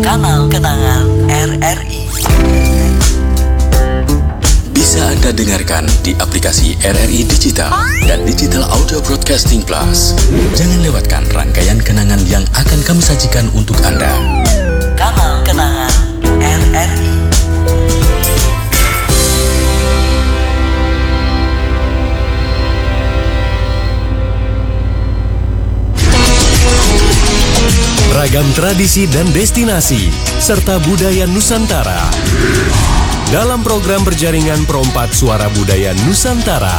Kanal Kenangan RRI. Bisa Anda dengarkan di aplikasi RRI Digital dan Digital Audio Broadcasting Plus. Jangan lewatkan rangkaian kenangan yang akan kami sajikan untuk Anda. Kanal Kenangan RRI. Ragam tradisi dan destinasi, serta budaya Nusantara. Dalam program berjaringan Perompak Suara Budaya Nusantara.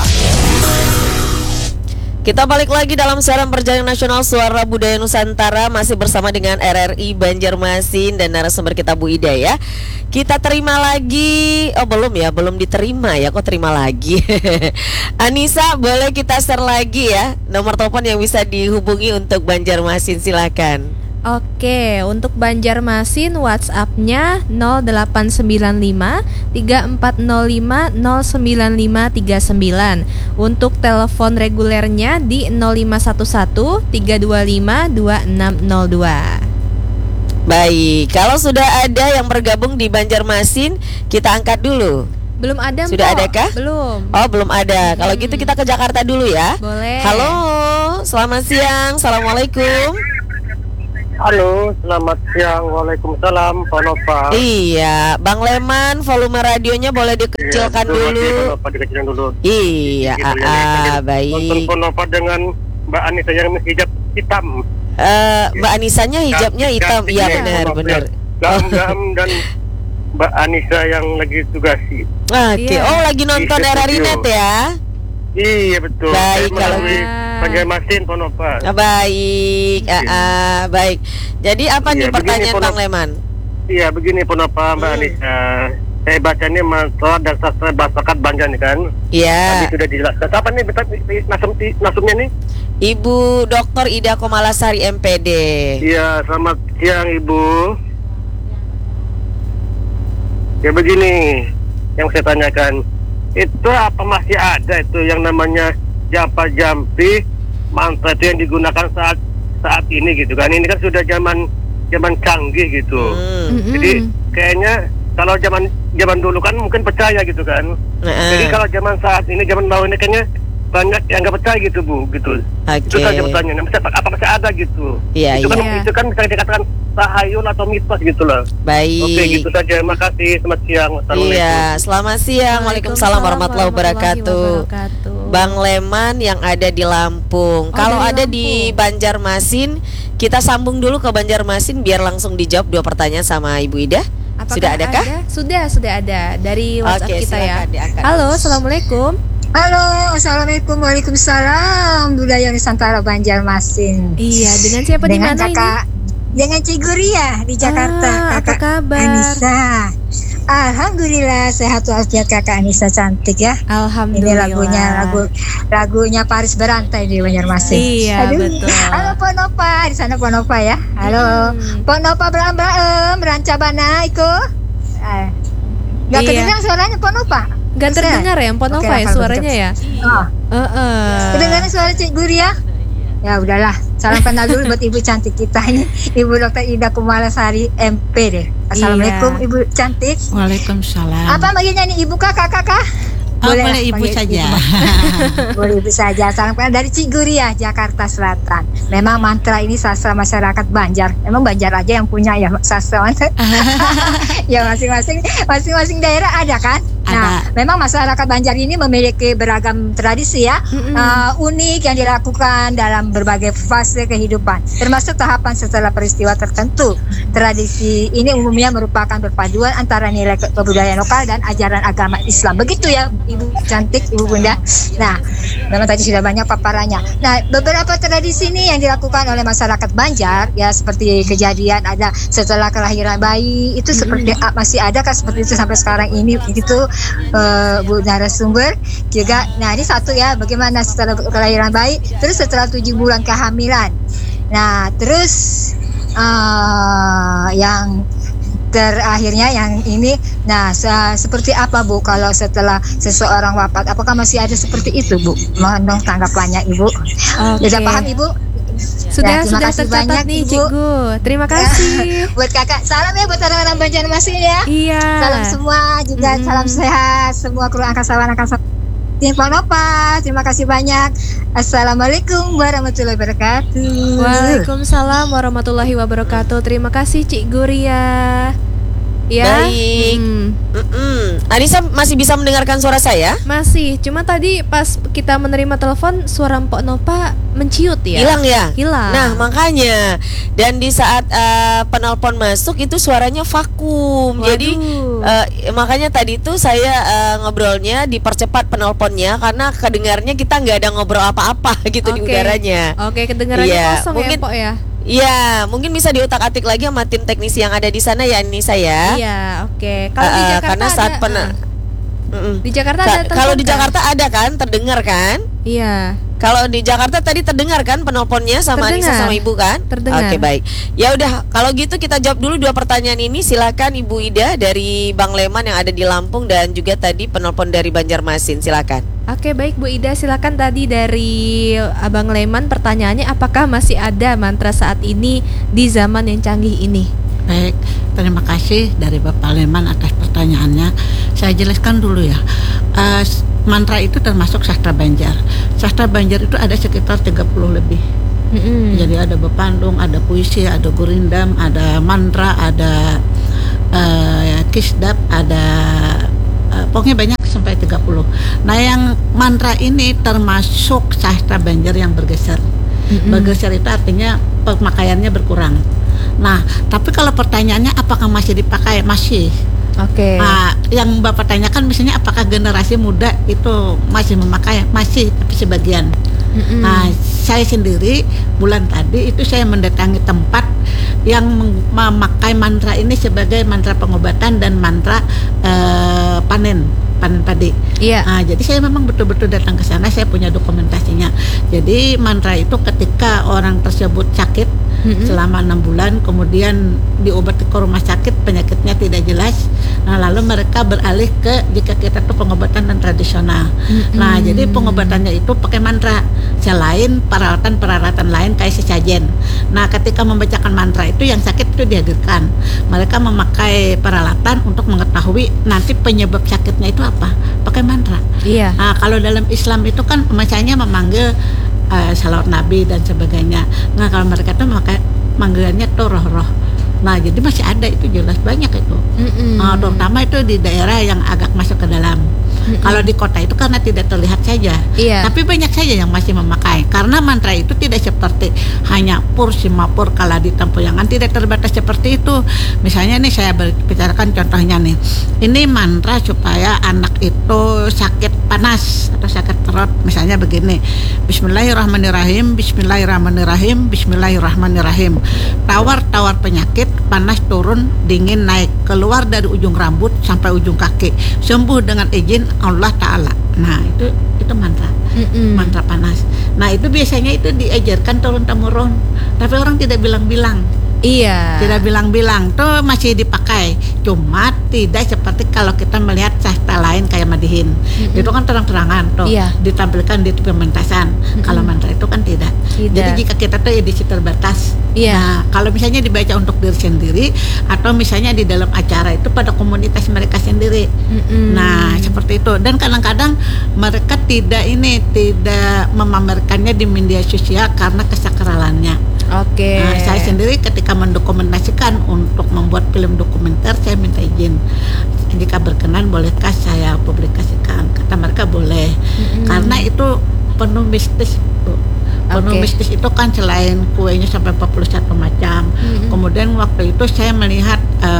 Kita balik lagi dalam siaran perjalanan nasional Suara Budaya Nusantara, masih bersama dengan RRI Banjarmasin dan narasumber kita Bu Ida ya. Kita terima lagi, belum diterima ya, kok terima lagi. Anissa, boleh kita share lagi ya nomor telepon yang bisa dihubungi untuk Banjarmasin, silakan. Oke, untuk Banjarmasin WhatsApp-nya 0895 3405 09539. Untuk telepon regulernya di 0511 325 2602. Baik, kalau sudah ada yang bergabung di Banjarmasin, kita angkat dulu. Belum ada, sudah Mbak? Adakah? Belum. Oh, belum ada. Kalau gitu kita ke Jakarta dulu ya. Boleh. Halo, selamat siang. Assalamualaikum. Halo, selamat siang. Waalaikumsalam, Pak Nova. Iya, Bang Leman, volume radionya boleh dikecilkan dulu. Dikecilkan dulu. Iya, baik. Pak Nova dengan Mbak Anissa yang hijab hitam. Mbak Anissanya hijabnya hitam. Iya, benar. Dan Mbak Anissa yang lagi tugasi. Oke, oh lagi nonton RRI Net ya? Iya, betul. Baik, kalau Banjarmasin, Pak Nova. Baik, baik. Jadi apa nih pertanyaan Bang Leman? Iya, begini Pak Nova, Mbak Anissa. Saya baca ini masalah dan sastra masyarakat Banjar nih kan. Iya. Tadi sudah dijelaskan. Apa nih nasumnya nih? Ibu Dr. Ida Komalasari MPD. Iya, selamat siang Ibu. Ya begini, yang saya tanyakan, itu apa masih ada itu yang namanya Japa Jampi mantra itu yang digunakan saat ini gitu kan? Ini kan sudah zaman canggih gitu. Jadi kayaknya kalau zaman dulu kan mungkin percaya gitu kan. Jadi kalau zaman saat ini, zaman bawah ini kayaknya banyak yang nggak percaya gitu Bu, gitu. Itu saja pertanyaannya. Apa masih ada gitu? Iya, itu kan bisa dikatakan tahayul atau mitos gitu loh. Baik. Oke, gitu saja. Makasih. Selamat siang. Iya, selamat siang. Waalaikumsalam warahmatullahi wabarakatuh. Bang Leman yang ada di Lampung. Kalau ada di Banjarmasin, kita sambung dulu ke Banjarmasin biar langsung dijawab dua pertanyaan sama Ibu Ida. Sudah adakah? Sudah ada dari WhatsApp kita ya. Diangkat. Halo, assalamualaikum. Halo, assalamualaikum, waalaikumsalam. Budaya Nusantara Banjarmasin. Iya, dengan siapa di mana ini? Dengan Ciguria di Jakarta. Apa kabar? Anissa. Alhamdulillah sehat walafiat Kakak Anissa, cantik ya. Alhamdulillah. Ini lagunya Paris Berantai di Banjarmasin. Iya, betul. Halo Pak Nova, di sana Pak Nova ya. Halo. Pak Nova rancabana iko. Gak kedengar suaranya Pak Nova. Gak terdengar ya Pak Nova ya suaranya ya? Kedengaran suara Ciguria? Ya udahlah, salam kenal dulu buat ibu cantik kita ini, Ibu Dr. Ida Komalasari MPD. Assalamualaikum Ibu cantik. Waalaikumsalam. Apa manggilnya nih ibu kah, kakak kah? Boleh ibu saja. Boleh ibu saja. Salam kenal dari Ciguria, Jakarta Selatan. Memang mantra ini sastra masyarakat Banjar. Memang Banjar aja yang punya ya sastra. Ya masing-masing daerah ada kan? Nah, memang masyarakat Banjar ini memiliki beragam tradisi ya, unik yang dilakukan dalam berbagai fase kehidupan, termasuk tahapan setelah peristiwa tertentu. Tradisi ini umumnya merupakan perpaduan antara nilai kebudayaan lokal dan ajaran agama Islam. Begitu ya, Ibu cantik, Ibu Bunda. Nah, memang tadi sudah banyak paparannya. Nah, beberapa tradisi ini yang dilakukan oleh masyarakat Banjar ya, seperti kejadian ada setelah kelahiran bayi itu seperti masih ada kan seperti itu sampai sekarang ini begitu. Bu narasumber juga. Nah ini satu ya, bagaimana setelah kelahiran bayi, terus setelah 7 bulan kehamilan. Nah terus yang terakhirnya yang ini. Nah seperti apa Bu kalau setelah seseorang wafat, apakah masih ada seperti itu Bu? Mohon dong tanggapannya Ibu. Sudah paham Ibu? Sudah terima kasih tercatat banyak, nih, Ibu. Cikgu. Terima kasih. Buat kakak, salam ya buat orang-orang Banjarmasin ya. Iya. Salam semua juga, salam sehat semua kru angkasawan. Timpang Nova, terima kasih banyak. Assalamualaikum warahmatullahi wabarakatuh. Waalaikumsalam warahmatullahi wabarakatuh. Terima kasih Cik Guria. Ya. Baik. Anissa masih bisa mendengarkan suara saya? Masih, cuma tadi pas kita menerima telepon suara Mpok Nova menciut ya. Hilang ya? Hilang. Nah, makanya. Dan di saat penelpon masuk itu suaranya vakum. Waduh. Jadi makanya tadi itu saya ngobrolnya dipercepat penelponnya karena kedengarnya kita nggak ada ngobrol apa-apa gitu di Oke. udaranya. Oke, kedengarannya Iya, kosong mungkin- ya Mpok ya. Iya, mungkin bisa diutak-atik lagi sama tim teknisi yang ada di sana ya Anissa ya. Iya, oke. Kalau di Jakarta karena saat ada, di Jakarta ada kalau di telepon, Jakarta ada kan terdengar kan? Iya. Kalau di Jakarta tadi terdengar kan penelponnya sama Anissa Terdengar. sama Ibu kan? Terdengar. Oke, baik. Ya udah, kalau gitu kita jawab dulu 2 pertanyaan ini. Silakan Ibu Ida dari Bang Leman yang ada di Lampung dan juga tadi penelpon dari Banjarmasin. Silakan. Oke, baik Bu Ida, silakan tadi dari Abang Leman pertanyaannya, apakah masih ada mantra saat ini di zaman yang canggih ini? Baik, terima kasih dari Bapak Leman atas pertanyaannya. Saya jelaskan dulu ya. Mantra itu termasuk sastra Banjar. Sastra Banjar itu ada sekitar 30 lebih. Jadi ada bepandung, ada puisi, ada gurindam, ada mantra, ada kisdap, ada pokoknya banyak sampai 30. Nah, yang mantra ini termasuk sastra Banjar yang bergeser. Bergeser itu artinya pemakaiannya berkurang. Nah, tapi kalau pertanyaannya apakah masih dipakai? Masih. Oke. Nah, yang Bapak tanyakan misalnya apakah generasi muda itu masih memakai? Masih, tapi sebagian. Nah, saya sendiri bulan tadi itu saya mendatangi tempat yang memakai mantra ini sebagai mantra pengobatan dan mantra panen padi. Iya. Nah, jadi saya memang betul-betul datang ke sana, saya punya dokumentasinya. Jadi mantra itu ketika orang tersebut sakit selama 6 bulan, kemudian diobati ke rumah sakit, penyakitnya tidak jelas. Nah, lalu mereka beralih ke, jika kita tuh pengobatan dan tradisional. Nah, jadi pengobatannya itu pakai mantra selain peralatan-peralatan lain kayak sesajen. Nah, ketika membacakan mantra itu yang sakit itu dihadirkan. Mereka memakai peralatan untuk mengetahui nanti penyebab sakitnya itu apa, pakai mantra. Iya. Nah, kalau dalam Islam itu kan misalnya memanggil salawat Nabi dan sebagainya. Nah, kalau mereka tuh manggilannya tuh roh-roh. Nah, jadi masih ada itu, jelas banyak itu. Terutama itu di daerah yang agak masuk ke dalam. Kalau di kota itu karena tidak terlihat saja. Iya. Tapi banyak saja yang masih memakai. Karena mantra itu tidak seperti hanya pur simapur kala di tempoyangan, tidak terbatas seperti itu. Misalnya nih saya bicarakan contohnya nih. Ini mantra supaya anak itu sakit panas atau sakit perut. Misalnya begini. Bismillahirrahmanirrahim, bismillahirrahmanirrahim, bismillahirrahmanirrahim. Tawar-tawar penyakit, panas turun, dingin naik, keluar dari ujung rambut sampai ujung kaki, sembuh dengan izin Allah Ta'ala. Nah, itu mantra. Mantra panas. Nah, itu biasanya itu diajarkan turun-temurun, tapi orang tidak bilang-bilang. Iya. Tidak bilang-bilang, tuh masih dipakai. Cuma tidak seperti kalau kita melihat sastra lain kayak Madihin. Itu kan terang-terangan tuh, Iya. ditampilkan di pementasan. Kalau mantra itu kan tidak. Jadi jika kita tuh edisi terbatas. Iya. Nah, kalau misalnya dibaca untuk diri sendiri atau misalnya di dalam acara itu pada komunitas mereka sendiri. Nah, seperti itu. Dan kadang-kadang mereka tidak memamerkannya di media sosial karena kesakralannya. Oke. Nah, saya sendiri ketika mendokumentasikan untuk membuat film dokumenter, saya minta izin. Jika berkenan, bolehkah saya publikasikan? Kata mereka boleh. Karena itu penuh mistis, Bu. Penuh mistis itu kan selain kuenya sampai 41 macam. Kemudian waktu itu saya melihat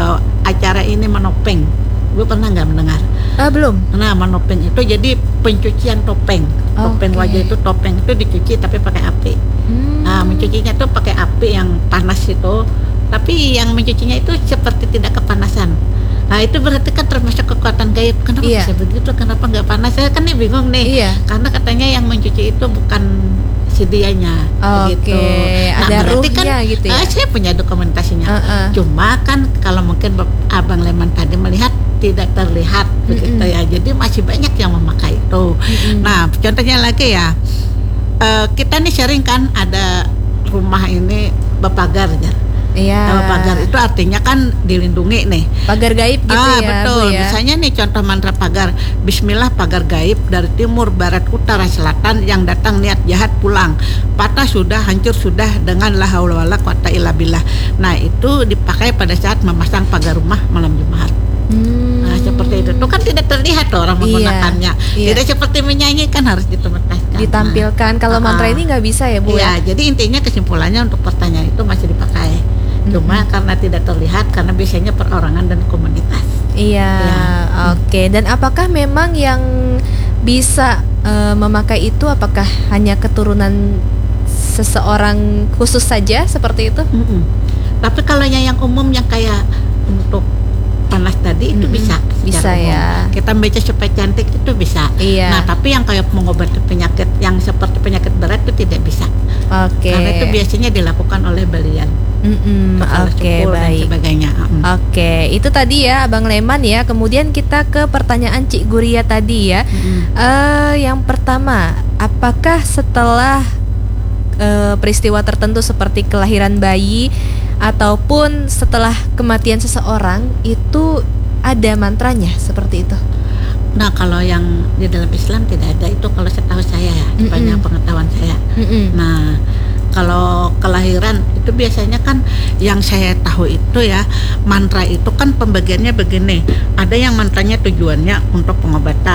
acara ini menopeng. Ibu pernah nggak mendengar? Belum. Nah, menopeng itu jadi pencucian topeng. Topeng wajah itu, topeng itu dicuci tapi pakai api. Nah, mencucinya tuh pakai api yang panas itu, tapi yang mencucinya itu seperti tidak kepanasan. Nah, itu berarti kan termasuk kekuatan gaib. Kenapa bisa begitu? Kenapa nggak panas? Saya kan bingung nih. Iya. Karena katanya yang mencuci itu bukan si dianya. Oke. Nah, Ada berarti ruhnya kan, gitu ya. saya punya dokumentasinya. Cuma kan kalau mungkin Abang Leman tadi melihat tidak terlihat begitu ya. Jadi masih banyak yang memakai itu. Nah, contohnya lagi ya. Kita nih sharing kan ada rumah ini berpagar ya. Iya. Kalau pagar itu artinya kan dilindungi nih. Pagar gaib gitu ya, betul. Bu ya. Misalnya nih contoh mantra pagar. Bismillah pagar gaib dari timur, barat, utara, selatan yang datang niat jahat pulang. Patah sudah, hancur sudah dengan la haula wala quwata illa billah. Nah, itu dipakai pada saat memasang pagar rumah malam Jumat. Nah, seperti itu. Itu kan tidak terlihat tuh orang menggunakannya. Iya. Tidak seperti menyanyi kan harus ditemetaskan. Ditampilkan. Kalau mantra ini nggak bisa ya, Bu ya? Iya, jadi intinya kesimpulannya untuk pertanyaan itu masih dipakai. Cuma karena tidak terlihat, karena biasanya perorangan dan komunitas. Iya, oke. Dan apakah memang yang bisa memakai itu apakah hanya keturunan seseorang khusus saja seperti itu? Tapi kalau yang umum yang kayak untuk panas tadi itu bisa Bisa umum. ya. Kita baca supaya cantik itu bisa. Iya. Nah, tapi yang kayak mengobati penyakit yang seperti penyakit berat itu tidak bisa. Oke. Karena itu biasanya dilakukan oleh belian. Kepala Oke, syukur dan baik. sebagainya. Oke, itu tadi ya Abang Leman ya. Kemudian kita ke pertanyaan Cik Guria tadi ya. Yang pertama, apakah setelah peristiwa tertentu seperti kelahiran bayi ataupun setelah kematian seseorang itu ada mantranya seperti itu? Nah, kalau yang di dalam Islam tidak ada itu kalau setahu saya ya, sepanjang pengetahuan saya. Nah, kalau kelahiran itu biasanya kan yang saya tahu itu ya, mantra itu kan pembagiannya begini. Ada yang mantranya tujuannya untuk pengobatan.